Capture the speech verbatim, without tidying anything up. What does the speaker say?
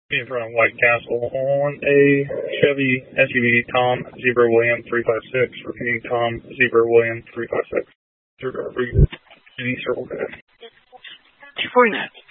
In front of White Castle on a Chevy S U V, Tom Zebra William three five six, repeating Tom Zebra William three five six. Circle Circle K. two forty-nine.